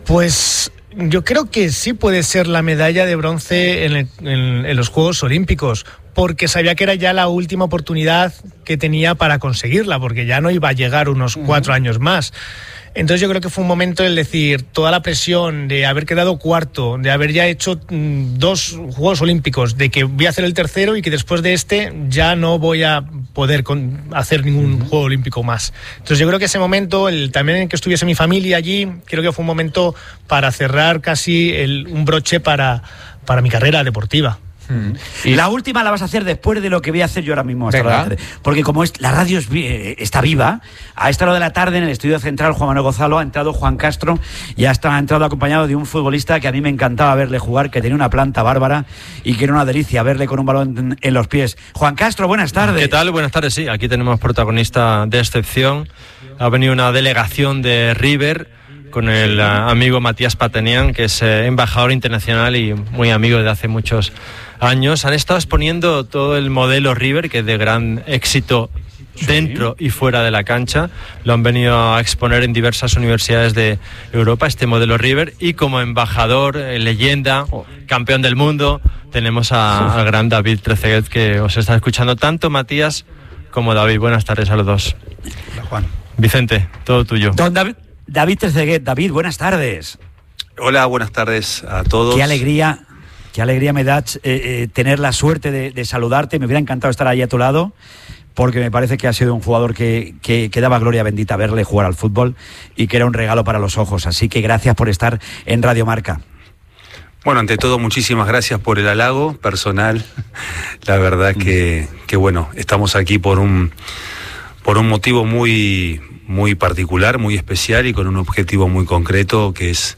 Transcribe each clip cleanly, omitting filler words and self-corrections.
Pues yo creo que sí puede ser la medalla de bronce en los Juegos Olímpicos, porque sabía que era ya la última oportunidad que tenía para conseguirla, porque ya no iba a llegar unos 4 años más. Entonces yo creo que fue un momento el decir, toda la presión de haber quedado cuarto, de haber ya hecho 2 Juegos Olímpicos, de que voy a hacer el tercero y que después de este ya no voy a poder hacer ningún Juego Olímpico más. Entonces yo creo que ese momento, también en que estuviese mi familia allí, creo que fue un momento para cerrar casi un broche para mi carrera deportiva. Y la última la vas a hacer después de lo que voy a hacer yo ahora mismo hasta la tarde, porque como la radio está viva, a esta hora de la tarde en el estudio central Juan Manuel Gonzalo ha entrado Juan Castro y ha entrado acompañado de un futbolista que a mí me encantaba verle jugar, que tenía una planta bárbara y que era una delicia verle con un balón en los pies. Juan Castro, buenas tardes. ¿Qué tal? Buenas tardes, sí, aquí tenemos protagonista de excepción. Ha venido una delegación de River con el amigo Matías Patenian, que es embajador internacional y muy amigo de hace muchos años. Han estado exponiendo todo el modelo River, que es de gran éxito dentro y fuera de la cancha. Lo han venido a exponer en diversas universidades de Europa, este modelo River, y como embajador, leyenda, campeón del mundo, tenemos al gran David Trezeguet, que os está escuchando, tanto Matías como David. Buenas tardes a los dos. Hola, Juan. Vicente, todo tuyo. Don David Trezeguet. David, buenas tardes. Hola, buenas tardes a todos. Qué alegría me da tener la suerte de saludarte. Me hubiera encantado estar ahí a tu lado, porque me parece que ha sido un jugador que daba gloria bendita verle jugar al fútbol y que era un regalo para los ojos. Así que gracias por estar en Radio Marca. Bueno, ante todo, muchísimas gracias por el halago personal. La verdad que bueno, estamos aquí por un motivo muy, muy particular, muy especial y con un objetivo muy concreto, que es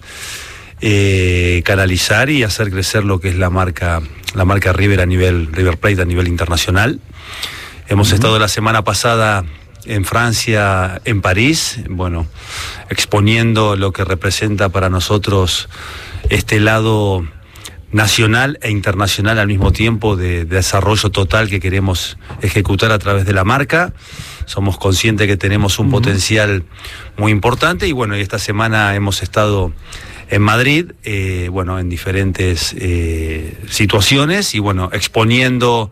canalizar y hacer crecer lo que es la marca River River Plate a nivel internacional. Hemos estado la semana pasada en Francia, en París, bueno, exponiendo lo que representa para nosotros este lado nacional e internacional al mismo tiempo de desarrollo total que queremos ejecutar a través de la marca. Somos conscientes que tenemos un potencial muy importante y bueno, y esta semana hemos estado en Madrid, bueno, en diferentes situaciones y bueno, exponiendo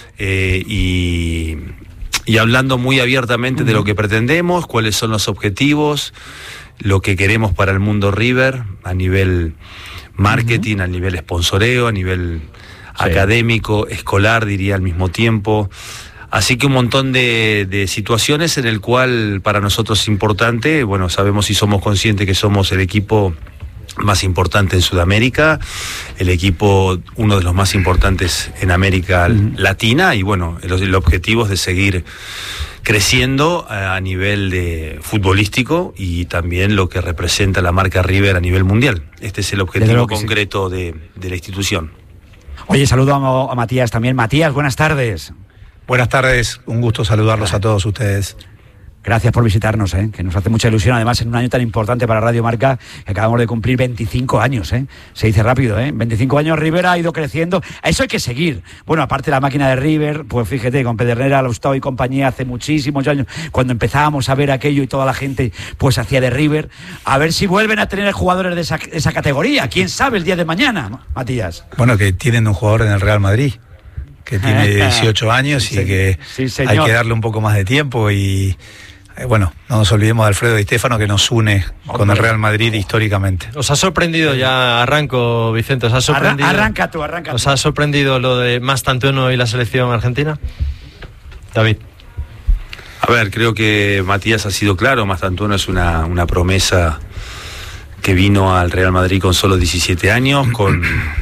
y hablando muy abiertamente de lo que pretendemos, cuáles son los objetivos, lo que queremos para el mundo River a nivel marketing, a nivel sponsoreo, a nivel académico, escolar, diría al mismo tiempo. Así que un montón de situaciones en el cual para nosotros es importante. Bueno, sabemos y somos conscientes que somos el equipo más importante en Sudamérica, el equipo uno de los más importantes en América Latina y bueno, el objetivo es de seguir creciendo a nivel de futbolístico y también lo que representa la marca River a nivel mundial. Este es el objetivo concreto de la institución. Oye, saludo a Matías también. Matías, buenas tardes. Buenas tardes, un gusto saludarlos a todos ustedes. Gracias por visitarnos, que nos hace mucha ilusión, además en un año tan importante para Radio Marca, que acabamos de cumplir 25 años, se dice rápido, 25 años. River ha ido creciendo, a eso hay que seguir. Bueno, aparte de la máquina de River, pues fíjate, con Pedernera, Lustau y compañía hace muchísimos años, cuando empezábamos a ver aquello y toda la gente pues hacía de River, a ver si vuelven a tener jugadores de esa categoría, quién sabe el día de mañana, Matías. Bueno, que tienen un jugador en el Real Madrid, que tiene 18 años y que hay que darle un poco más de tiempo y... Bueno, no nos olvidemos de Alfredo Di Stéfano, que nos une con el Real Madrid históricamente. ¿Os ha sorprendido, ya arranco, Vicente, os ha sorprendido? Arranca tú. ¿Os ha sorprendido lo de Mastantuono y la selección argentina? David. A ver, creo que Matías ha sido claro. Mastantuono es una promesa que vino al Real Madrid con solo 17 años, con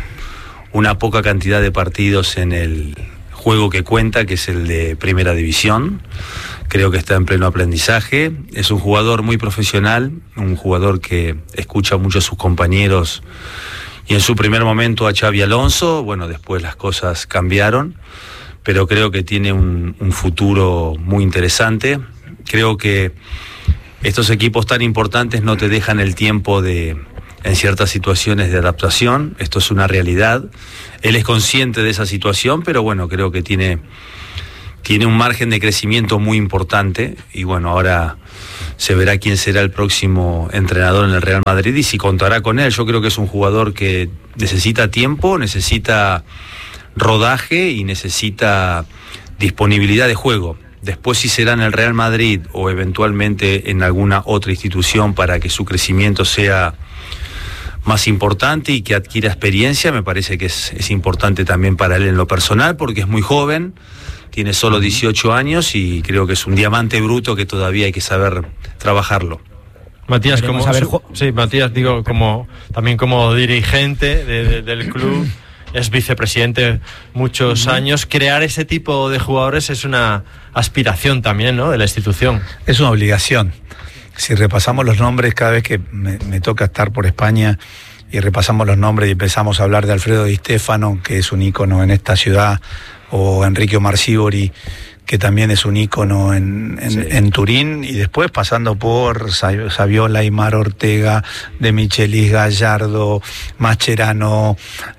una poca cantidad de partidos en el juego que cuenta, que es el de Primera División. Creo que está en pleno aprendizaje, es un jugador muy profesional, un jugador que escucha mucho a sus compañeros y en su primer momento a Xabi Alonso, bueno, después las cosas cambiaron, pero creo que tiene un futuro muy interesante. Creo que estos equipos tan importantes no te dejan el tiempo en ciertas situaciones de adaptación, esto es una realidad, él es consciente de esa situación, pero bueno, creo que tiene tiene un margen de crecimiento muy importante y bueno, ahora se verá quién será el próximo entrenador en el Real Madrid y si contará con él. Yo creo que es un jugador que necesita tiempo, necesita rodaje y necesita disponibilidad de juego. Después si será en el Real Madrid o eventualmente en alguna otra institución para que su crecimiento sea más importante y que adquiera experiencia, me parece que es importante también para él en lo personal porque es muy joven. Tiene solo 18 años y creo que es un diamante bruto que todavía hay que saber trabajarlo. Matías, Matías, digo, también como dirigente del club, es vicepresidente muchos años. Crear ese tipo de jugadores es una aspiración también, ¿no?, de la institución. Es una obligación. Si repasamos los nombres, cada vez que me toca estar por España y repasamos los nombres y empezamos a hablar de Alfredo Di Stéfano, que es un ícono en esta ciudad, o Enrique Marcibori, que también es un ícono en Turín, y después pasando por Saviola, Aimar Ortega, De Michelis, Gallardo, Mascherano,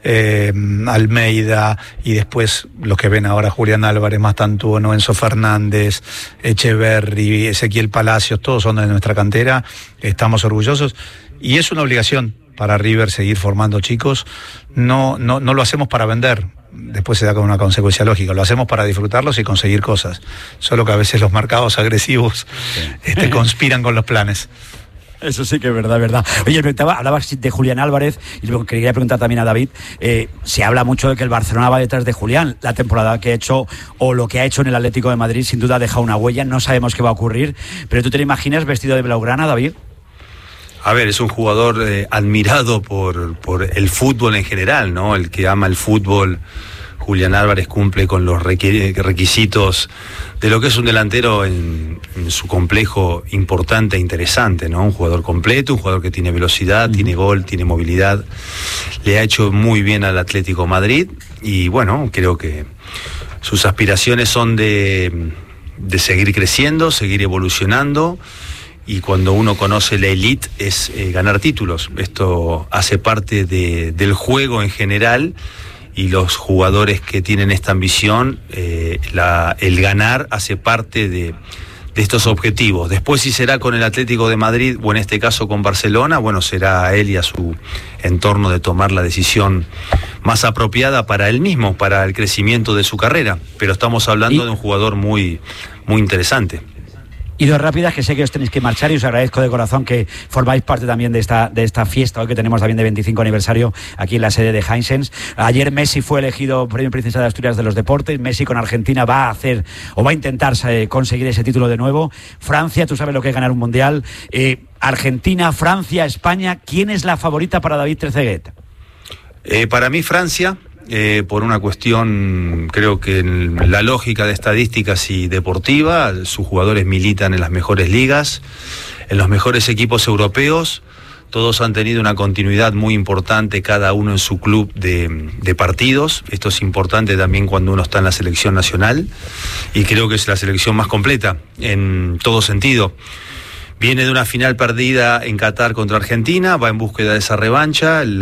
Almeida, y después los que ven ahora, Julián Álvarez, Mastantuono, Enzo Fernández, Echeverri, Ezequiel Palacios, todos son de nuestra cantera, estamos orgullosos, y es una obligación para River seguir formando chicos. No lo hacemos para vender, después se da con una consecuencia lógica, lo hacemos para disfrutarlos y conseguir cosas, solo que a veces los mercados agresivos conspiran con los planes. Eso sí que es verdad. Oye, hablabas de Julián Álvarez y lo que quería preguntar también a David, se habla mucho de que el Barcelona va detrás de Julián. La temporada que ha hecho o lo que ha hecho en el Atlético de Madrid sin duda ha dejado una huella, no sabemos qué va a ocurrir, pero ¿tú te lo imaginas vestido de blaugrana, David? A ver, es un jugador admirado por el fútbol en general, ¿no? El que ama el fútbol, Julián Álvarez, cumple con los requisitos de lo que es un delantero en su complejo importante e interesante, ¿no? Un jugador completo, un jugador que tiene velocidad, tiene gol, tiene movilidad. Le ha hecho muy bien al Atlético Madrid y bueno, creo que sus aspiraciones son de seguir creciendo, seguir evolucionando. Y cuando uno conoce la elite es ganar títulos. Esto hace parte del juego en general y los jugadores que tienen esta ambición, el ganar hace parte de estos objetivos. Después si será con el Atlético de Madrid o en este caso con Barcelona, bueno, será a él y a su entorno de tomar la decisión más apropiada para él mismo, para el crecimiento de su carrera. Pero estamos hablando de un jugador muy, muy interesante. Y dos rápidas, que sé que os tenéis que marchar y os agradezco de corazón que formáis parte también de esta fiesta hoy que tenemos también de 25 aniversario aquí en la sede de Heinz. Ayer Messi fue elegido Premio Princesa de Asturias de los Deportes. Messi con Argentina va a intentar conseguir ese título de nuevo. Francia, tú sabes lo que es ganar un mundial. Argentina, Francia, España, ¿quién es la favorita para David Trezeguet? Para mí Francia. Por una cuestión, creo que en la lógica de estadísticas y deportiva, sus jugadores militan en las mejores ligas, en los mejores equipos europeos, todos han tenido una continuidad muy importante, cada uno en su club de partidos. Esto es importante también cuando uno está en la selección nacional, y creo que es la selección más completa en todo sentido. Viene de una final perdida en Qatar contra Argentina, va en búsqueda de esa revancha, el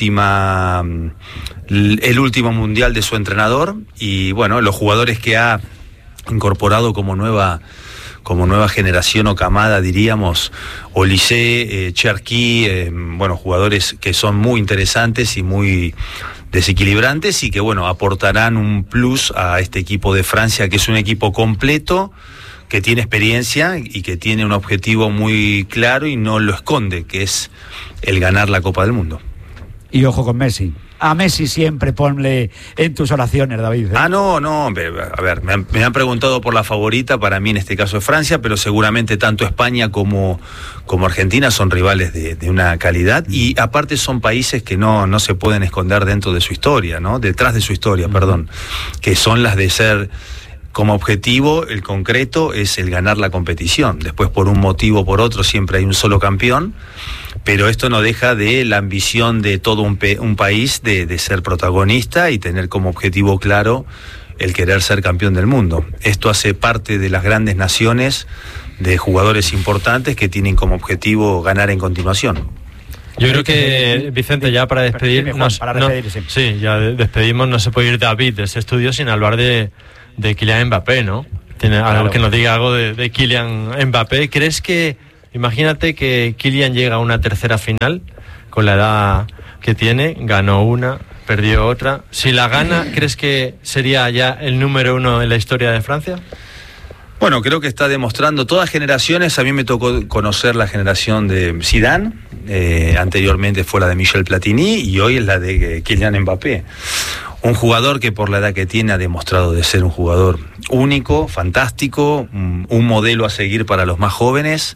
último mundial de su entrenador, y bueno, los jugadores que ha incorporado como nueva generación o camada, diríamos, Olise, Cherki, bueno, jugadores que son muy interesantes y muy desequilibrantes y que bueno, aportarán un plus a este equipo de Francia, que es un equipo completo, que tiene experiencia y que tiene un objetivo muy claro y no lo esconde, que es el ganar la Copa del Mundo. Y ojo con Messi. A Messi siempre ponle en tus oraciones, David. No, a ver, me han preguntado por la favorita, para mí en este caso es Francia, pero seguramente tanto España como Argentina son rivales de una calidad, y aparte son países que no se pueden esconder dentro de su historia, ¿no? Detrás de su historia, perdón, que son las de ser... Como objetivo, el concreto es el ganar la competición. Después, por un motivo o por otro, siempre hay un solo campeón, pero esto no deja de la ambición de todo un país de ser protagonista y tener como objetivo claro el querer ser campeón del mundo. Esto hace parte de las grandes naciones, de jugadores importantes que tienen como objetivo ganar en continuación. Yo creo que, Vicente, ya para despedirnos, ya despedimos, no se puede ir David de ese estudio sin hablar de de Kylian Mbappé, ¿no? Tiene algo que nos diga algo de Kylian Mbappé. ¿Crees que, imagínate que Kylian llega a una tercera final con la edad que tiene, ganó una, perdió otra? Si la gana, ¿crees que sería ya el número 1 en la historia de Francia? Bueno, creo que está demostrando todas generaciones. A mí me tocó conocer la generación de Zidane, anteriormente fue la de Michel Platini y hoy es la de Kylian Mbappé. Un jugador que por la edad que tiene ha demostrado de ser un jugador único, fantástico, un modelo a seguir para los más jóvenes,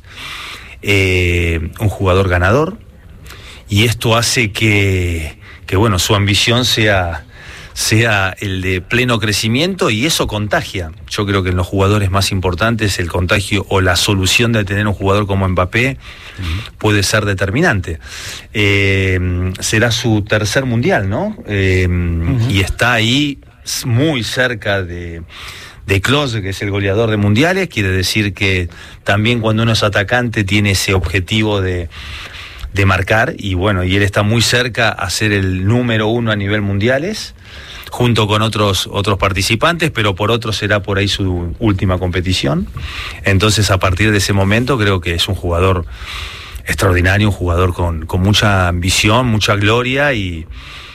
un jugador ganador, y esto hace que bueno, su ambición sea el de pleno crecimiento, y eso contagia. Yo creo que en los jugadores más importantes el contagio o la solución de tener un jugador como Mbappé puede ser determinante. Será su tercer mundial, ¿no? Y está ahí muy cerca de Klose, que es el goleador de mundiales. Quiere decir que también cuando uno es atacante tiene ese objetivo de marcar, y bueno, y él está muy cerca a ser el número 1 a nivel mundiales, junto con otros participantes, pero por otro será por ahí su última competición. Entonces, a partir de ese momento creo que es un jugador extraordinario, un jugador con mucha ambición, mucha gloria, y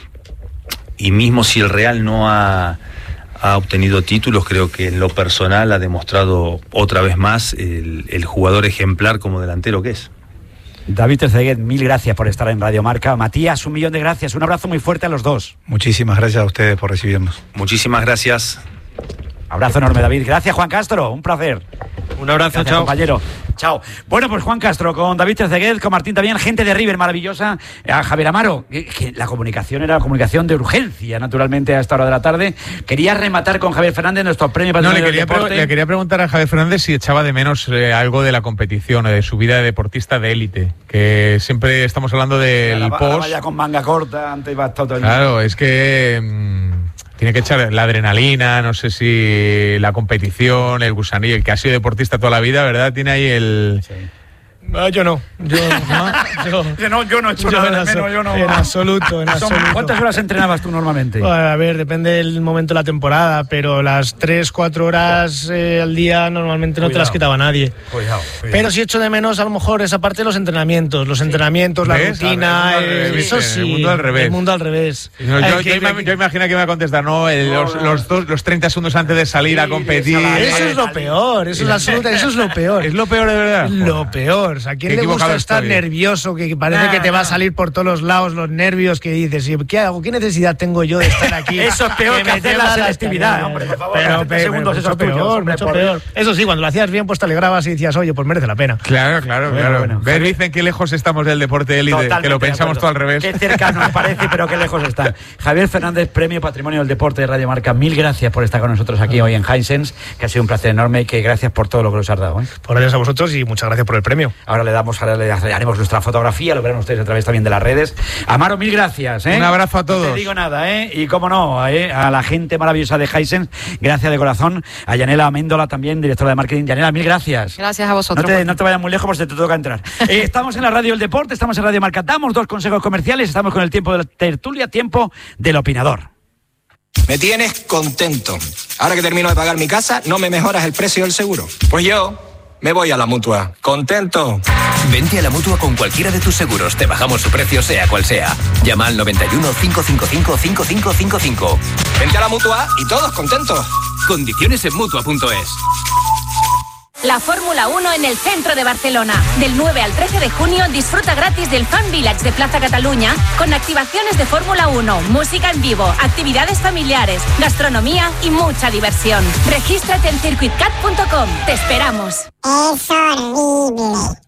mismo si el Real no ha obtenido títulos, creo que en lo personal ha demostrado otra vez más el jugador ejemplar como delantero que es. David Trezeguet, mil gracias por estar en Radio Marca. Matías, 1.000.000 de gracias. Un abrazo muy fuerte a los dos. Muchísimas gracias a ustedes por recibirnos. Muchísimas gracias. Abrazo enorme, David. Gracias, Juan Castro. Un placer. Un abrazo, gracias, chao. Compañero. Chao. Bueno, pues Juan Castro, con David Trezeguet, con Martín también, gente de River maravillosa, a Javier Amaro, que la comunicación era comunicación de urgencia, naturalmente, a esta hora de la tarde. Quería rematar con Javier Fernández nuestro premio Patrimonio del Deporte. Le quería preguntar a Javier Fernández si echaba de menos algo de la competición, de su vida de deportista de élite, que siempre estamos hablando del post. Vaya con manga corta, antes iba todo el Claro, es que tiene que echar la adrenalina, no sé si la competición, el gusanillo, el que ha sido deportista toda la vida, ¿verdad? Tiene ahí el... Sí. No, yo no. Yo no he hecho nada de menos, yo no. En absoluto. ¿Cuántas horas entrenabas tú normalmente? Bueno, a ver, depende del momento de la temporada, pero las 3-4 horas al día normalmente no te las quitaba nadie. Cuidado. Pero sí echo de menos a lo mejor esa parte de los entrenamientos, la rutina, eso sí. El mundo al revés. No, yo imagino que me va a contestar, los 30 segundos antes de salir a competir. Eso es lo peor, eso es lo peor. ¿Es lo peor de verdad? Lo peor. ¿A quién le gusta estar nervioso, que parece que te va a salir por todos los lados los nervios, que dices, ¿qué hago? ¿Qué necesidad tengo yo de estar aquí? Eso es peor que hacer la selectividad, hombre, por favor. Pero segundos, eso es peor, mucho peor. Eso sí, cuando lo hacías bien, pues te alegrabas y decías, oye, pues merece la pena. Claro. Bueno, dicen que lejos estamos del deporte élite, que lo pensamos todo al revés. Qué cercano nos parece, pero qué lejos está. Javier Fernández, premio Patrimonio del Deporte de Radio Marca. Mil gracias por estar con nosotros aquí hoy en Hisense, que ha sido un placer enorme, y que gracias por todo lo que nos has dado. Por gracias a vosotros y muchas gracias por el premio. Ahora le haremos nuestra fotografía, lo verán ustedes a través también de las redes. Amaro, mil gracias. Un abrazo a todos. No te digo nada, y cómo no, a la gente maravillosa de Hisense, gracias de corazón. A Yanela Améndola también, directora de marketing. Yanela, mil gracias. Gracias a vosotros. No te vayas muy lejos porque te toca entrar. Estamos en la radio del deporte, estamos en Radio Marca. Damos 2 consejos comerciales, estamos con el tiempo de la tertulia, tiempo del opinador. Me tienes contento. Ahora que termino de pagar mi casa, no me mejoras el precio del seguro. Pues yo me voy a la Mutua. ¡Contento! Vente a la Mutua con cualquiera de tus seguros. Te bajamos su precio, sea cual sea. Llama al 91 555 5555. Vente a la Mutua y todos contentos. Condiciones en Mutua.es. La Fórmula 1 en el centro de Barcelona. Del 9 al 13 de junio disfruta gratis del Fan Village de Plaza Cataluña con activaciones de Fórmula 1, música en vivo, actividades familiares, gastronomía y mucha diversión. Regístrate en circuitcat.com. Te esperamos. Es horrible.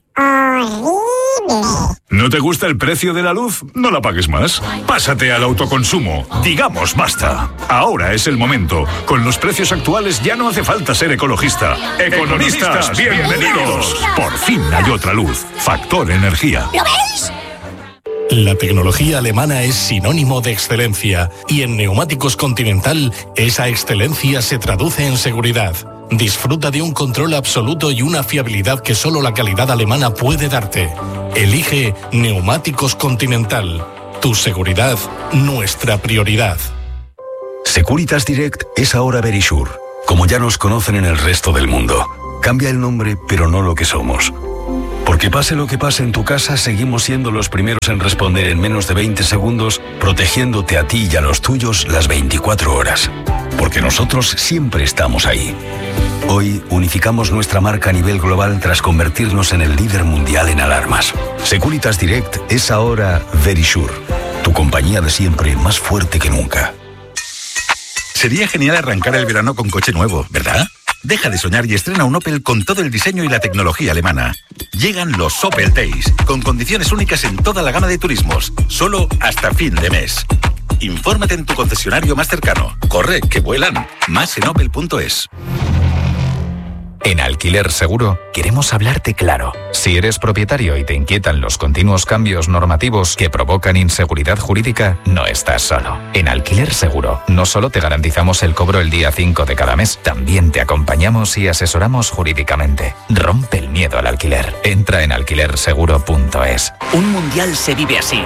¿No te gusta el precio de la luz? No la pagues más. Pásate al autoconsumo. Digamos basta. Ahora es el momento. Con los precios actuales ya no hace falta ser ecologista. Economistas, bienvenidos. Por fin hay otra luz. Factor Energía. ¿Lo veis? La tecnología alemana es sinónimo de excelencia y en Neumáticos Continental esa excelencia se traduce en seguridad. Disfruta de un control absoluto y una fiabilidad que solo la calidad alemana puede darte. Elige Neumáticos Continental. Tu seguridad, nuestra prioridad. Securitas Direct es ahora Verisure. como ya nos conocen en el resto del mundo. Cambia el nombre, pero no lo que somos. Porque pase lo que pase en tu casa, seguimos siendo los primeros en responder en menos de 20 segundos, protegiéndote a ti y a los tuyos las 24 horas. Porque nosotros siempre estamos ahí. Hoy unificamos nuestra marca a nivel global tras convertirnos en el líder mundial en alarmas. Securitas Direct es ahora Verisure, tu compañía de siempre más fuerte que nunca. Sería genial arrancar el verano con coche nuevo, ¿verdad? Deja de soñar y estrena un Opel con todo el diseño y la tecnología alemana. Llegan los Opel Days, con condiciones únicas en toda la gama de turismos, solo hasta fin de mes. Infórmate en tu concesionario más cercano. Corre, que vuelan. Más en opel.es. En Alquiler Seguro queremos hablarte claro. Si eres propietario y te inquietan los continuos cambios normativos que provocan inseguridad jurídica, no estás solo. En Alquiler Seguro no solo te garantizamos el cobro el día 5 de cada mes, también te acompañamos y asesoramos jurídicamente. Rompe el miedo al alquiler. Entra en alquilerseguro.es. Un mundial se vive así.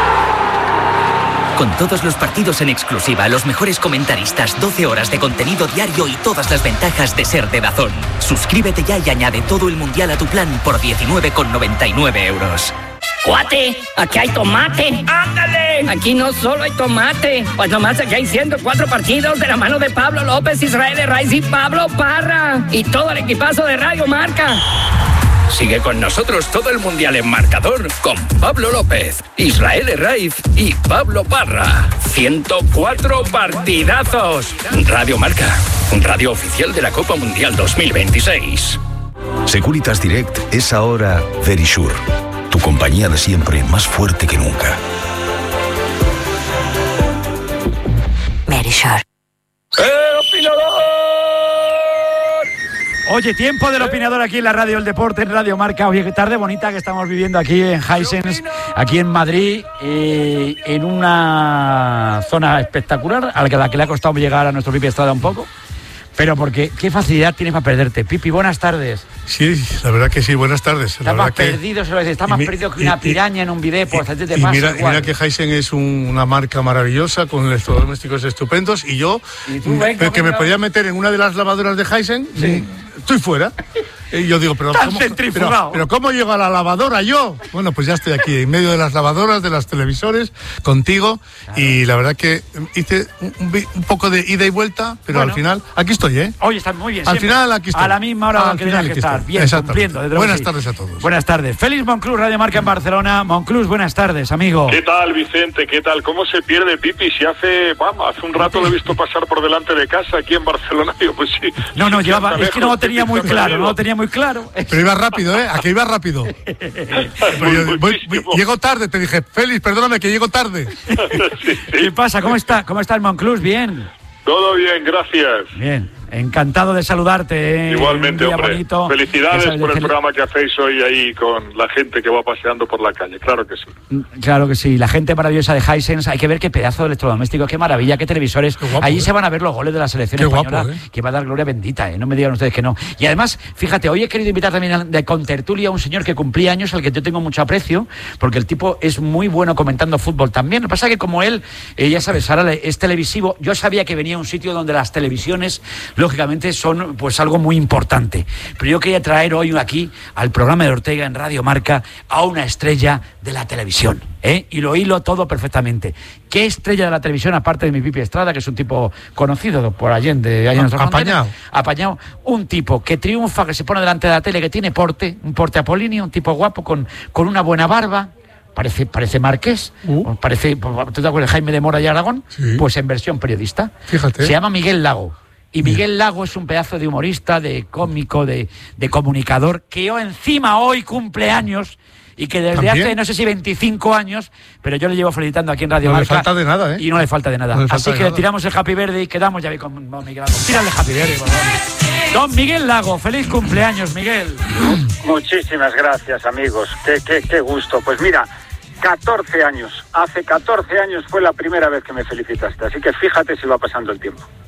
Con todos los partidos en exclusiva, los mejores comentaristas, 12 horas de contenido diario y todas las ventajas de ser de DAZN. Suscríbete ya y añade todo el mundial a tu plan por 19,99 €. ¡Cuate! ¡Aquí hay tomate! ¡Ándale! Aquí no solo hay tomate, pues nomás aquí hay 104 partidos de la mano de Pablo López, Israel Herraiz y Pablo Parra. Y todo el equipazo de Radio Marca. Sigue con nosotros todo el mundial en marcador con Pablo López, Israel Herraiz y Pablo Parra. 104 partidazos. Radio Marca, radio oficial de la Copa Mundial 2026. Securitas Direct es ahora Verisure, tu compañía de siempre más fuerte que nunca. Verisure. Oye, tiempo del opinador aquí en la Radio del Deporte, en Radio Marca. Oye, qué tarde bonita que estamos viviendo aquí en Hisense, aquí en Madrid, en una zona espectacular a la que le ha costado llegar a nuestro Pipi Estrada un poco. Pero porque, ¿qué facilidad tienes para perderte? Pipi, buenas tardes. Sí, la verdad que sí, buenas tardes. Está más perdido, está más perdido que una piraña en un video. Pues te pasa mira que Hisense es una marca maravillosa, con electrodomésticos estupendos, y yo, que me podía meter en una de las lavadoras de Hisense, sí. Estoy fuera. Y yo digo, pero ¿cómo llego a la lavadora yo? Bueno, pues ya estoy aquí, en medio de las lavadoras, de los televisores, contigo. Claro. Y la verdad que hice un poco de ida y vuelta, pero bueno, al final, aquí estoy, ¿eh? Oye, está muy bien. Al final aquí estoy. A la misma hora que tenía que estar. Bien, cumpliendo. Buenas tardes a todos. Buenas tardes. Félix Monclús, Radio Marca en Barcelona. Monclús, buenas tardes, amigo. ¿Qué tal, Vicente? ¿Qué tal? ¿Cómo se pierde Pipi? Si hace un rato lo he visto pasar por delante de casa aquí en Barcelona. Digo, pues sí. No, llevaba, es que no lo tenía muy claro, no lo tenía muy claro. Pero iba rápido, ¿eh? ¿A que iba rápido? Llego tarde, te dije, Félix, perdóname que llego tarde. Sí. ¿Qué pasa? ¿Cómo está el Monclús? ¿Bien? Todo bien, gracias. Bien, encantado de saludarte. Igualmente, hombre. Bonito. Felicidades por el programa que hacéis hoy ahí con la gente que va paseando por la calle, claro que sí. Claro que sí, la gente maravillosa de Hisense. Hay que ver qué pedazo de electrodomésticos, qué maravilla, qué televisores. Qué guapo, allí se van a ver los goles de la selección española, guapo, que va a dar gloria bendita, no me digan ustedes que no. Y además, fíjate, hoy he querido invitar también de contertulia a un señor que cumplía años, al que yo tengo mucho aprecio, porque el tipo es muy bueno comentando fútbol también. Lo que pasa es que como él, ya sabes, ahora es televisivo, yo sabía que venía a un sitio donde las televisiones, lógicamente, son pues algo muy importante. Pero yo quería traer hoy aquí al programa de Ortega en Radio Marca a una estrella de la televisión, y lo hilo todo perfectamente. ¿Qué estrella de la televisión, aparte de mi Pipi Estrada, que es un tipo conocido por Allende, apañado, un tipo que triunfa, que se pone delante de la tele, que tiene un porte apolíneo, un tipo guapo con una buena barba, parece Marqués, parece, ¿tú te acuerdas de Jaime de Mora y Aragón? Sí. Pues en versión periodista. Fíjate. Se llama Miguel Lago. Y Miguel Lago es un pedazo de humorista, de cómico, de comunicador, que encima hoy cumple años y que desde hace, no sé si 25 años, pero yo le llevo felicitando aquí en Radio Marca. No le falta de nada, ¿eh? Y no le falta de nada. Así que le tiramos el Happy Birthday y quedamos ya con Miguel Lago. Tírale el Happy Birthday, por favor. Don Miguel Lago, feliz cumpleaños, Miguel. Muchísimas gracias, amigos. Qué gusto. Pues mira, 14 años. Hace 14 años fue la primera vez que me felicitaste, así que fíjate si va pasando el tiempo.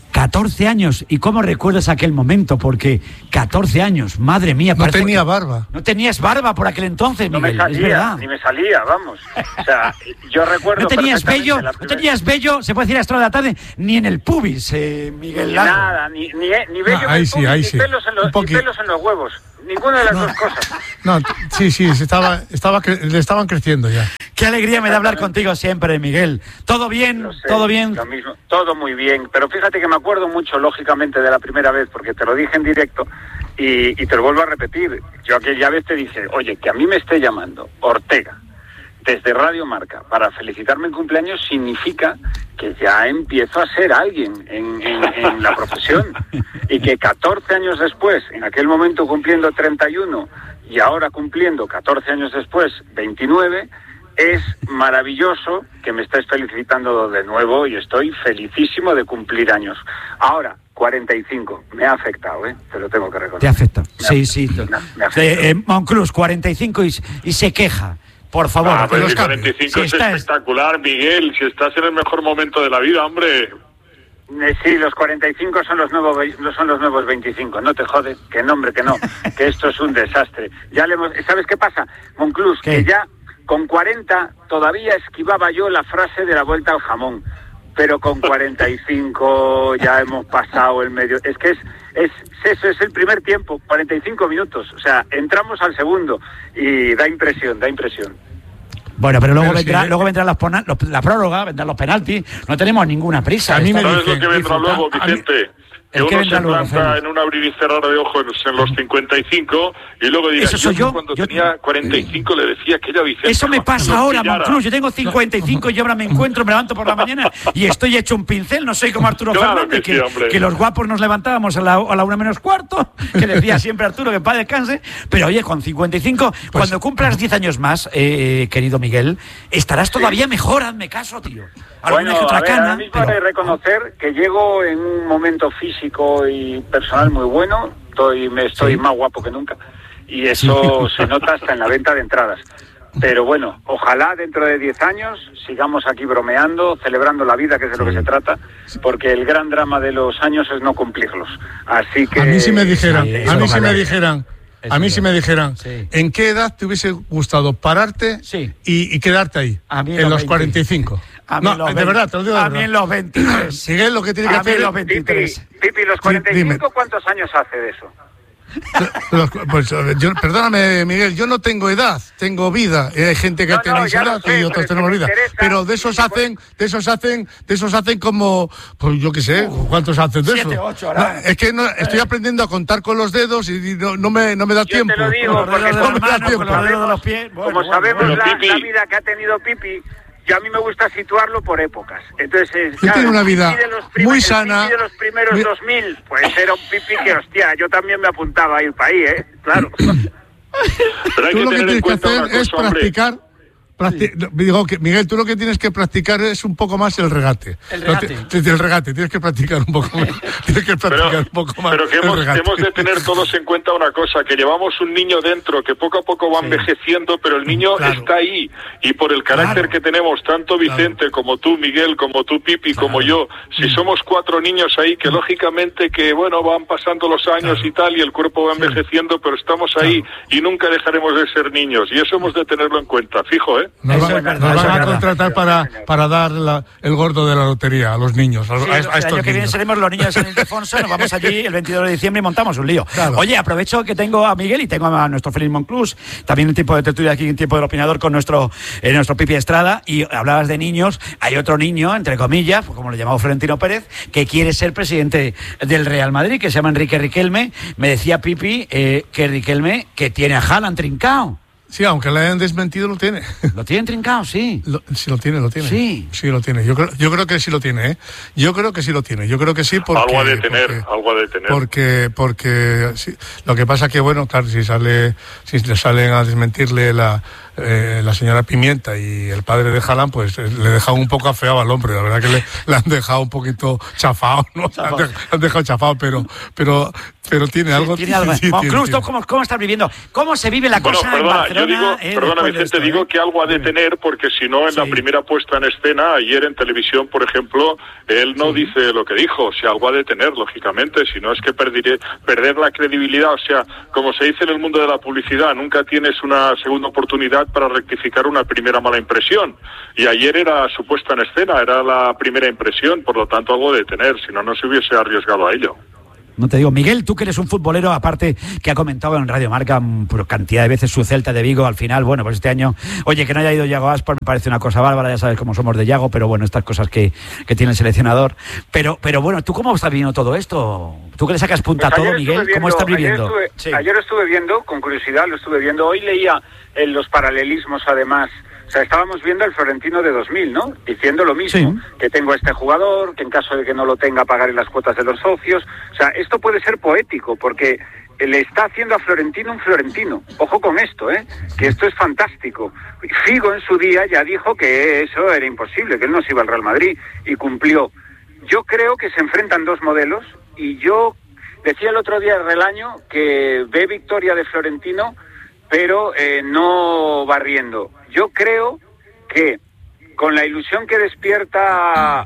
14 años. ¿Y cómo recuerdas aquel momento? Porque 14 años, madre mía. No tenía barba. No tenías barba por aquel entonces, No Miguel, me salía, es verdad. ni me salía, vamos. O sea, yo recuerdo. No tenías perfectamente vello, la no primera- tenías vello, se puede decir a esta hora de la tarde, ni en el pubis, Miguel Ni Lago. nada, ni vello Ah, ahí en el sí, pubis, ahí ni sí. pelos en Un los, ni poquito. pelos en los huevos. Ninguna de las dos cosas. No, sí, le estaban creciendo ya. Qué alegría me da hablar contigo siempre, Miguel. ¿Todo bien? Lo sé, ¿Todo bien? Lo mismo, todo muy bien. Pero fíjate que me acuerdo mucho, lógicamente, de la primera vez, porque te lo dije en directo y te lo vuelvo a repetir. Yo aquella vez te dije, oye, que a mí me esté llamando Ortega desde Radio Marca para felicitarme en cumpleaños significa que ya empiezo a ser alguien en la profesión. Y que 14 años después, en aquel momento cumpliendo 31 y ahora cumpliendo 14 años después 29, es maravilloso que me estés felicitando de nuevo y estoy felicísimo de cumplir años. Ahora, 45, me ha afectado, te lo tengo que reconocer. Te afecta. Sí. Me afecta. Monclús, 45 y se queja. Por favor. Ah, pero los el 45 si es estás- espectacular, Miguel. Si estás en el mejor momento de la vida, hombre. Sí, los 45 son los nuevos 25. No te jodes, que no, hombre, que no. Que esto es un desastre. Ya ¿sabes qué pasa, Monclús? ¿Qué? Que ya con 40 todavía esquivaba yo la frase de la vuelta al jamón. Pero con 45 ya hemos pasado el medio. Es que eso es el primer tiempo, 45 minutos. O sea, entramos al segundo y da impresión. Bueno, pero luego Pero sí, vendrá la prórroga, vendrán los penaltis. No tenemos ninguna prisa. A mí me ¿Sabes dicen, lo que vendrá disfruta. luego, A mí- Vicente? Que ¿El qué uno vendrá se luego, planta Félix? en un abrir y cerrar de ojos en los 55 y luego dirá, Eso soy yo. cuando Yo- tenía 45 le decía que ella Vicente. Eso me pasa no ahora, pillara. Monclús. Yo tengo 55 y ahora me levanto por la mañana y estoy hecho un pincel. No soy como Arturo Claro Fernández, que sí, hombre. que los guapos nos levantábamos a la 1 menos cuarto, que decía siempre Arturo que para descanse. Pero oye, con 55, cuando cumplas 10 años más, querido Miguel, estarás todavía mejor. Hazme caso, tío. Alguna que otra a ver, cana, ahora mismo pero- he de reconocer que llego en un momento físico y personal muy bueno. Estoy más guapo que nunca. Y eso se nota hasta en la venta de entradas. Pero bueno, ojalá dentro de 10 años sigamos aquí bromeando, celebrando la vida, que es de lo que se trata, porque el gran drama de los años es no cumplirlos. Así que... A mí sí me dijeran, Sí, a mí eso sí me ojalá. dijeran, Eso a mí es. sí me dijeran, Sí. ¿en qué edad te hubiese gustado pararte Sí. y quedarte ahí? A mí en En los los 45. A mí No, en los de 20. verdad, te lo digo de A verdad. mí en los 23. Miguel lo que tiene que A mí en hacer... los 23. Pipi, los Sí, 45, dime. ¿cuántos años hace de eso? Pues, perdóname, Miguel, yo no tengo edad, tengo vida. Hay gente que No, tenéis ya lo edad sé, y otros pero tenemos si vida. me interesa, Pero de esos hacen como, pues yo qué sé, ¿cuántos hacen de 7, eso? 8 hará. No, es que no, estoy aprendiendo a contar con los dedos y no me da Yo tiempo. te lo digo, Con los porque dedos de no las me da manos, tiempo. con los dedos de los pies. Bueno, como sabemos bueno, la Pipi. vida que ha tenido Pipi, yo a mí me gusta situarlo por épocas. Entonces, tiene una vida el Pipi de los muy el sana. Pipi de los primeros Muy- 2000, pues era un Pipi que, hostia, yo también me apuntaba a ir para ahí, Claro. Pero hay Tú que lo que tener en tienes que cuenta hacer una es cosa, hombre. practicar. Digo que Miguel, tú lo que tienes que practicar es un poco más el regate. El regate. El regate, tienes que practicar un poco más. Tienes que practicar un poco más. Pero que el hemos regate. de tener todos en cuenta una cosa, que llevamos un niño dentro que poco a poco va envejeciendo, pero el niño Claro. está ahí. Y por el carácter que tenemos, tanto Vicente como tú, Miguel, como tú, Pipi, como yo, si somos 4 niños ahí, que lógicamente que, bueno, van pasando los años y tal, y el cuerpo va envejeciendo, pero estamos ahí y nunca dejaremos de ser niños. Y eso hemos de tenerlo en cuenta, fijo, ¿eh? Nos, Eso va- es verdad, nos eso van es a verdad. contratar para dar el gordo de la lotería a los niños. A Sí, el estos año que viene niños. seremos los niños de San Ildefonso, nos vamos allí el 22 de diciembre y montamos un lío. Claro. Oye, aprovecho que tengo a Miguel y tengo a nuestro Félix Monclús, también en tiempo de tertulia aquí, en tiempo del opinador con nuestro Pipi Estrada, y hablabas de niños, hay otro niño, entre comillas, como lo llamaba Florentino Pérez, que quiere ser presidente del Real Madrid, que se llama Enrique Riquelme. Me decía Pipi que Riquelme, que tiene a Haaland trincado. Sí, aunque le hayan desmentido, lo tiene. ¿Lo tienen trincado? Sí. Sí, lo tiene. Sí. Sí, lo tiene. Yo creo que sí lo tiene, ¿eh? Yo creo que sí lo tiene. Yo creo que sí porque... Algo ha de tener, algo ha de tener. Porque sí. Lo que pasa que, bueno, claro, si le salen a desmentirle la señora Pimienta y el padre de Haaland, pues le dejaron un poco afeado al hombre. La verdad que le han dejado un poquito chafado, ¿no? Le han dejado chafado, pero tiene algo. Tiene algo. Monclús, ¿cómo estás viviendo? ¿Cómo se vive la cosa en Barcelona? Perdona, Vicente, digo que algo ha de tener, porque si no, en la primera puesta en escena, ayer en televisión, por ejemplo, él no dice lo que dijo. O sea, algo ha de tener, lógicamente, si no es que perder la credibilidad. O sea, como se dice en el mundo de la publicidad, nunca tienes una segunda oportunidad para rectificar una primera mala impresión. Y ayer era su puesta en escena, era la primera impresión, por lo tanto algo de tener, si no, no se hubiese arriesgado a ello. No te digo, Miguel, tú que eres un futbolero, aparte que ha comentado en Radio Marca por cantidad de veces su Celta de Vigo, al final, bueno, pues este año, oye, que no haya ido Yago Aspas me parece una cosa bárbara, ya sabes cómo somos de Yago, pero bueno, estas cosas que tiene el seleccionador. Pero bueno, ¿tú cómo estás viviendo todo esto? ¿Tú que le sacas punta pues a todo, Miguel? ¿Cómo estás viviendo? Ayer estuve viendo, con curiosidad lo estuve viendo, hoy leía los paralelismos además. O sea, estábamos viendo el Florentino de 2000, ¿no? Diciendo lo mismo, que tengo a este jugador, que en caso de que no lo tenga pagaré las cuotas de los socios. O sea, esto puede ser poético, porque le está haciendo a Florentino un florentino. Ojo con esto, que esto es fantástico. Figo en su día ya dijo que eso era imposible, que él no se iba al Real Madrid, y cumplió. Yo creo que se enfrentan dos modelos, y yo decía el otro día Relaño que ve victoria de Florentino, pero no barriendo. Yo creo que con la ilusión que despierta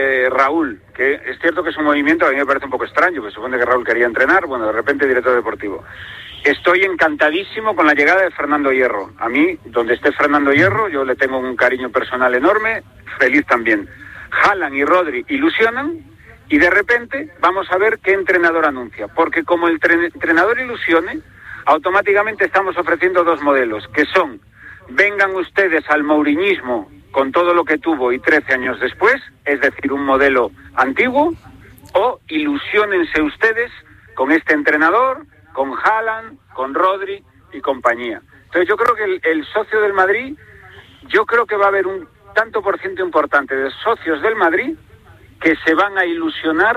Raúl, que es cierto que es un movimiento que a mí me parece un poco extraño, que supone que Raúl quería entrenar, bueno, de repente director deportivo. Estoy encantadísimo con la llegada de Fernando Hierro. A mí, donde esté Fernando Hierro, yo le tengo un cariño personal enorme, feliz también. Haaland y Rodri ilusionan, y de repente vamos a ver qué entrenador anuncia, porque como el entrenador ilusione, automáticamente estamos ofreciendo dos modelos, que son: vengan ustedes al mouriñismo con todo lo que tuvo y 13 años después, es decir, un modelo antiguo, o ilusionense ustedes con este entrenador, con Haaland, con Rodri y compañía. Entonces yo creo que el socio del Madrid, yo creo que va a haber un tanto por ciento importante de socios del Madrid que se van a ilusionar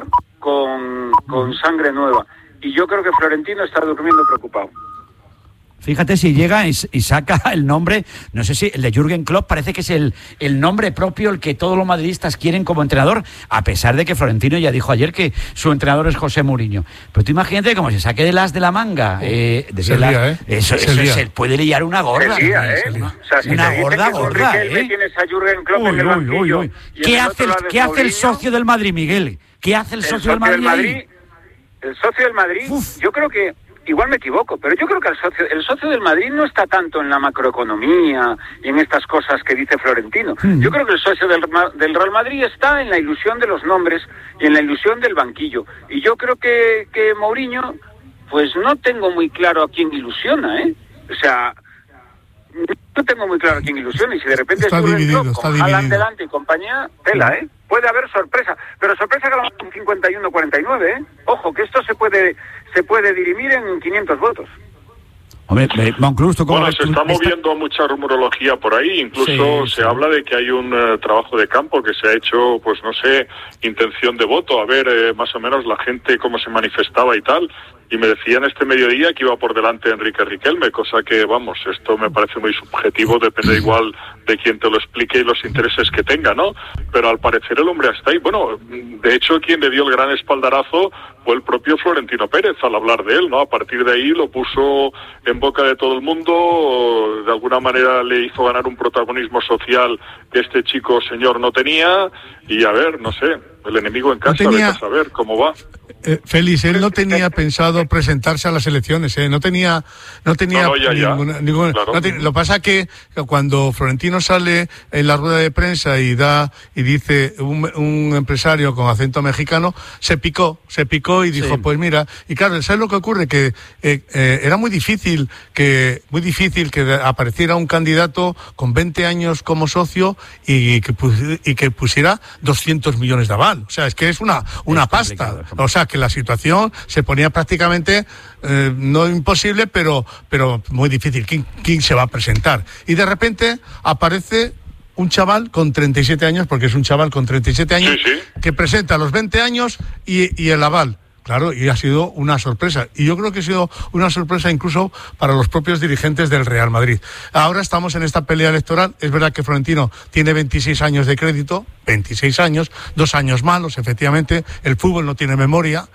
con sangre nueva. Y yo creo que Florentino está durmiendo preocupado. Fíjate si llega y saca el nombre, no sé si el de Jürgen Klopp, parece que es el nombre propio, el que todos los madridistas quieren como entrenador, a pesar de que Florentino ya dijo ayer que su entrenador es José Mourinho. Pero tú imagínate como se saque de las de la manga. Eso se puede liar una gorda. Se lía, O sea, si una te gorda. Tienes a Jürgen Klopp en el banquillo. ¿Qué hace el socio del Madrid, Miguel? ¿Qué hace el socio del Madrid? El socio del Madrid, yo creo que, igual me equivoco, pero yo creo que el socio del Madrid no está tanto en la macroeconomía y en estas cosas que dice Florentino. Yo creo que el socio del Real Madrid está en la ilusión de los nombres y en la ilusión del banquillo. Y yo creo que Mourinho, pues no tengo muy claro a quién ilusiona, O sea, no tengo muy claro a quién ilusiona, y si de repente está dividido, con Haaland delante y compañía, tela, Puede haber sorpresa, pero sorpresa que vamos con 51-49, Ojo, que esto se puede dirimir en 500 votos. Hombre, Monclús, bueno, se está moviendo mucha rumorología por ahí, incluso se habla de que hay un trabajo de campo que se ha hecho, pues no sé, intención de voto, a ver más o menos la gente cómo se manifestaba y tal, y me decían este mediodía que iba por delante Enrique Riquelme, cosa que, vamos, esto me parece muy subjetivo, depende igual de quien te lo explique y los intereses que tenga, ¿no? Pero al parecer el hombre está ahí. Bueno, de hecho, quien le dio el gran espaldarazo fue el propio Florentino Pérez al hablar de él, ¿no? A partir de ahí lo puso en boca de todo el mundo, de alguna manera le hizo ganar un protagonismo social que este chico señor no tenía, y a ver, no sé, el enemigo en casa, vete a saber cómo va. Félix, él no tenía pensado presentarse a las elecciones, no tenía ninguna. Claro. Lo que pasa que cuando Florentino sale en la rueda de prensa y dice un empresario con acento mexicano, se picó y dijo, pues mira, y claro, ¿sabes lo que ocurre? Que era muy difícil que apareciera un candidato con 20 años como socio y que pusiera 200 millones de aval. O sea, es que es una pasta. O sea, que la situación se ponía prácticamente, no imposible, pero muy difícil. ¿Quién se va a presentar? Y de repente aparece un chaval con 37 años, porque es un chaval con 37 años, que presenta a los 20 años y el aval. Claro, y ha sido una sorpresa. Y yo creo que ha sido una sorpresa incluso para los propios dirigentes del Real Madrid. Ahora estamos en esta pelea electoral. Es verdad que Florentino tiene 26 años de crédito, 26 años, 2 años malos, efectivamente. El fútbol no tiene memoria,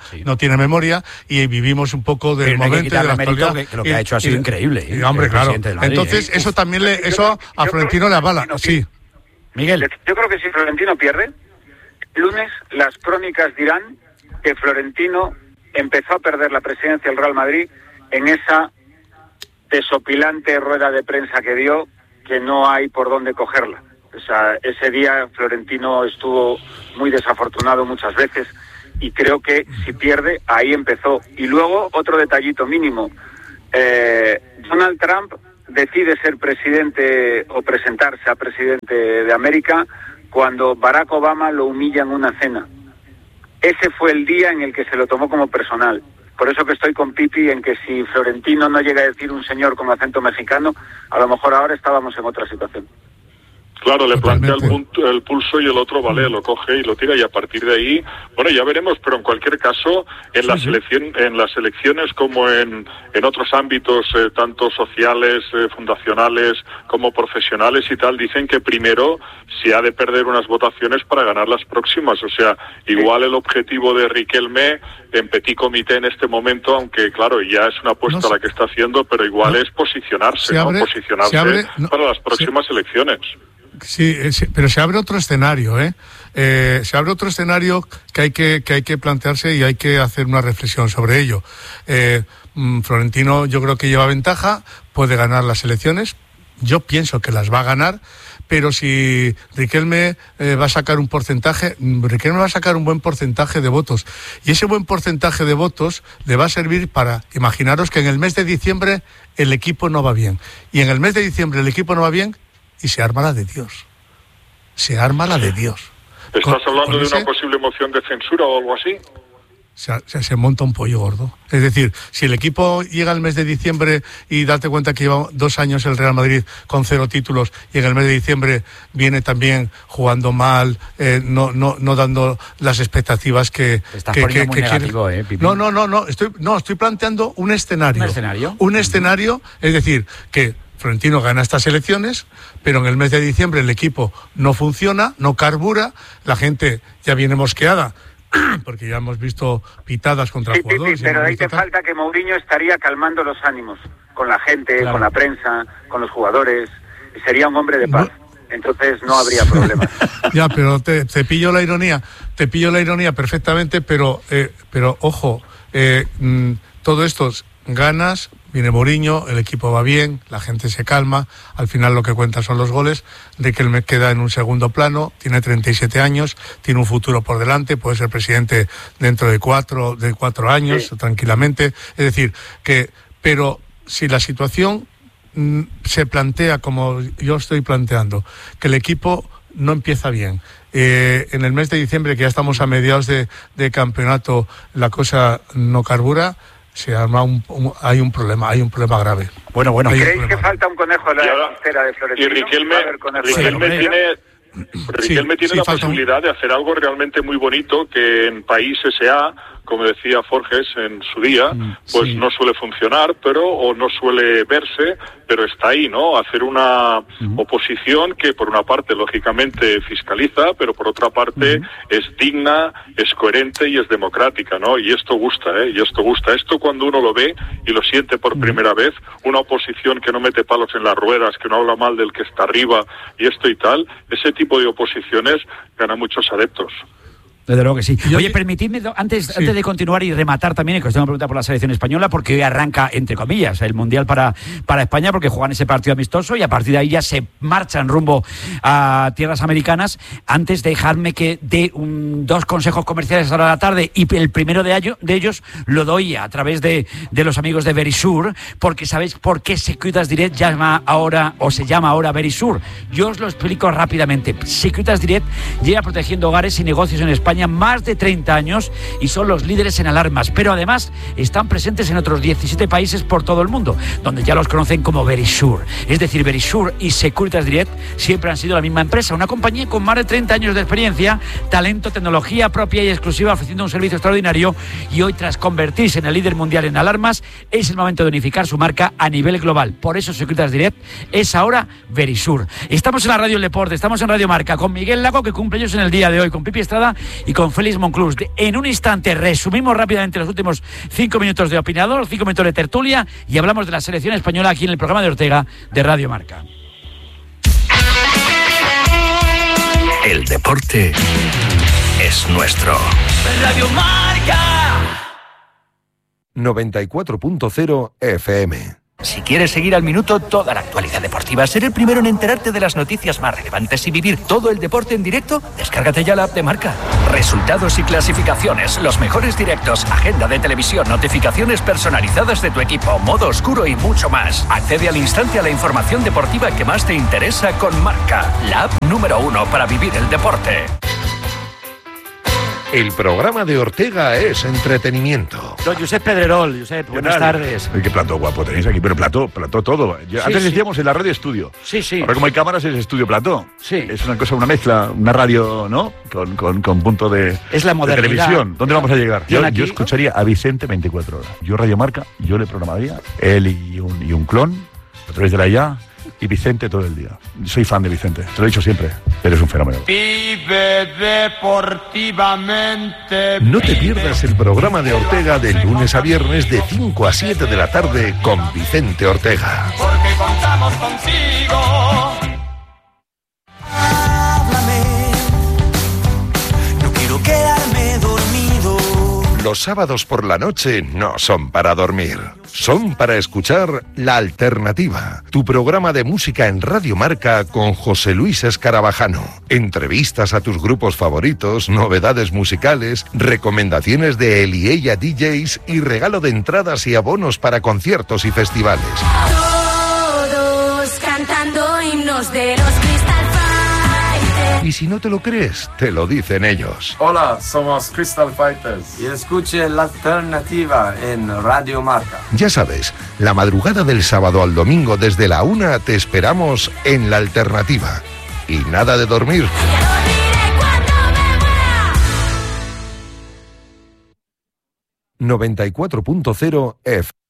y vivimos un poco del momento de la actualidad. Que lo que ha hecho ha sido increíble. Hombre, claro. Entonces, eso también eso a Florentino le avala. Sí. Miguel. Yo creo que si Florentino pierde, el lunes las crónicas dirán que Florentino empezó a perder la presidencia del Real Madrid en esa desopilante rueda de prensa que dio, que no hay por dónde cogerla. O sea, ese día Florentino estuvo muy desafortunado muchas veces y creo que si pierde, ahí empezó. Y luego, otro detallito mínimo, Donald Trump decide ser presidente o presentarse a presidente de América cuando Barack Obama lo humilla en una cena. Ese fue el día en el que se lo tomó como personal. Por eso que estoy con Pipi en que si Florentino no llega a decir un señor con acento mexicano, a lo mejor ahora estábamos en otra situación. Claro, le plantea el pulso y el otro, vale, lo coge y lo tira, y a partir de ahí, bueno, ya veremos, pero en cualquier caso, en las elecciones como en otros ámbitos, tanto sociales, fundacionales, como profesionales y tal, dicen que primero se ha de perder unas votaciones para ganar las próximas. O sea, igual el objetivo de Riquelme en petit comité en este momento, aunque claro, ya es una apuesta la que está haciendo, pero igual es posicionarse, para las próximas elecciones. Sí, pero se abre otro escenario, se abre otro escenario que hay que plantearse y hay que hacer una reflexión sobre ello. Florentino yo creo que lleva ventaja, puede ganar las elecciones, yo pienso que las va a ganar, pero si Riquelme va a sacar un porcentaje, Riquelme va a sacar un buen porcentaje de votos, y ese buen porcentaje de votos le va a servir para, imaginaros que en el mes de diciembre el equipo no va bien, y en el mes de diciembre el equipo no va bien, y se arma la de Dios. Se arma la de Dios. ¿Estás hablando de una posible moción de censura o algo así? Se monta un pollo gordo. Es decir, si el equipo llega al mes de diciembre y date cuenta que lleva 2 años el Real Madrid con 0 títulos y en el mes de diciembre viene también jugando mal, no dando las expectativas que quiere. Pipi. Estoy planteando un escenario. ¿Un escenario? Es decir, que Florentino gana estas elecciones, pero en el mes de diciembre el equipo no funciona, no carbura, la gente ya viene mosqueada, porque ya hemos visto pitadas contra jugadores. Sí, pero ahí te falta que Mourinho estaría calmando los ánimos con la gente, con la prensa, con los jugadores. Sería un hombre de paz. Entonces no habría problemas. Ya, pero te pillo la ironía perfectamente, pero ojo, todo esto ganas. Viene Mourinho, el equipo va bien, la gente se calma, al final lo que cuenta son los goles, de que él me queda en un segundo plano, tiene 37 años, tiene un futuro por delante, puede ser presidente dentro de 4 años, tranquilamente. Es decir, pero si la situación se plantea como yo estoy planteando, que el equipo no empieza bien, en el mes de diciembre, que ya estamos a mediados de campeonato, la cosa no carbura, se arma hay un problema grave. Bueno. ¿Creéis que falta un conejo de la delantera de Florentino? Y Riquelme tiene la posibilidad de hacer algo realmente muy bonito que en País S.A., como decía Forges en su día, pues no suele funcionar, o no suele verse, pero está ahí, ¿no? Hacer una oposición que por una parte lógicamente fiscaliza, pero por otra parte es digna, es coherente y es democrática, ¿no? Y esto gusta, Esto cuando uno lo ve y lo siente por primera vez, una oposición que no mete palos en las ruedas, que no habla mal del que está arriba y esto y tal, ese tipo de oposiciones gana muchos adeptos. Desde luego que sí. Oye, permitidme, antes de continuar y rematar también, que os tengo que preguntar por la selección española, porque hoy arranca, entre comillas, el Mundial para España, porque juegan ese partido amistoso y a partir de ahí ya se marchan rumbo a tierras americanas. Antes, dejadme que dé 2 consejos comerciales ahora de la tarde, y el primero de ellos lo doy a través de los amigos de Verisur, porque ¿sabéis por qué Securitas Direct se llama ahora Verisur? Yo os lo explico rápidamente. Securitas Direct lleva protegiendo hogares y negocios en España España más de 30 años y son los líderes en alarmas, pero además están presentes en otros 17 países por todo el mundo, donde ya los conocen como Verisure. Es decir, Verisure y Securitas Direct siempre han sido la misma empresa, una compañía con más de 30 años de experiencia, talento, tecnología propia y exclusiva, ofreciendo un servicio extraordinario, y hoy, tras convertirse en el líder mundial en alarmas, es el momento de unificar su marca a nivel global. Por eso Securitas Direct es ahora Verisure. Estamos en la Radio El Deporte, estamos en Radio Marca, con Miguel Lago, que cumple años en el día de hoy, con Pipi Estrada y con Félix Monclús. En un instante resumimos rápidamente los últimos 5 minutos de opinador, 5 minutos de tertulia, y hablamos de la selección española aquí en el programa de Ortega de Radio Marca. El deporte es nuestro. Radio Marca. 94.0 FM. Si quieres seguir al minuto toda la actualidad deportiva, ser el primero en enterarte de las noticias más relevantes y vivir todo el deporte en directo, descárgate ya la app de Marca. Resultados y clasificaciones, los mejores directos, agenda de televisión, notificaciones personalizadas de tu equipo, modo oscuro y mucho más. Accede al instante a la información deportiva que más te interesa con Marca, la app número 1 para vivir el deporte. El programa de Ortega es entretenimiento. Don Josep Pedrerol. Josep, buenas tardes. Qué plato guapo tenéis aquí, pero plato todo. Antes decíamos en la radio estudio. Sí. Ahora, como hay cámaras, es estudio plató. Sí. Es una cosa, una mezcla, una radio, ¿no? Con punto de, es la modernidad. De televisión. ¿Dónde vamos a llegar? Yo escucharía a Vicente 24 horas. Yo Radio Marca, yo le programaría, él y un clon, a través de la IA, y Vicente todo el día. Soy fan de Vicente, te lo he dicho siempre. Eres un fenómeno. Vive deportivamente. No te pierdas el programa de Ortega de lunes a viernes de 5 a 7 de la tarde con Vicente Ortega. Porque contamos consigo. Háblame. No quiero quedarme dormido. Los sábados por la noche no son para dormir. Son para escuchar La Alternativa, tu programa de música en Radio Marca con José Luis Escarabajano. Entrevistas a tus grupos favoritos, novedades musicales, recomendaciones de él y ella DJs y regalo de entradas y abonos para conciertos y festivales. Todos cantando himnos de los Crystal Fighters. Y si no te lo crees, te lo dicen ellos. Hola, somos Crystal Fighters. Y escuche La Alternativa en Radio Marca. Ya sabes, la madrugada del sábado al domingo desde la 1 te esperamos en La Alternativa. Y nada de dormir. 94.0 F.